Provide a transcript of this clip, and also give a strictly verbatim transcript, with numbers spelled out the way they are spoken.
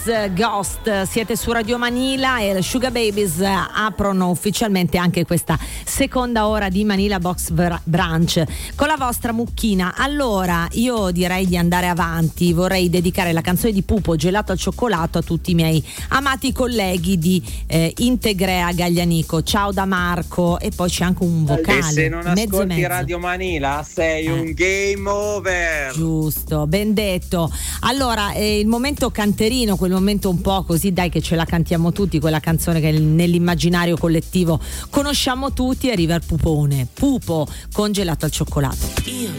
Babies Ghost, siete su Radio Manila e le Sugar Babies aprono ufficialmente anche questa seconda ora di Manila Box Brunch con la vostra mucchina. Allora io direi di andare avanti, vorrei dedicare la canzone di Pupo, Gelato al cioccolato, a tutti i miei amati colleghi di eh, Integrea Gaglianico. Ciao da Marco. E poi c'è anche un vocale. E se non mezzo ascolti mezzo. Radio Manila sei eh. un game over. Giusto, ben detto. Allora eh, il momento canterino, quel momento un po' così, dai, che ce la cantiamo tutti, quella canzone che nell'immaginario collettivo conosciamo tutti. Arriva il pupone, Pupo con Gelato al cioccolato.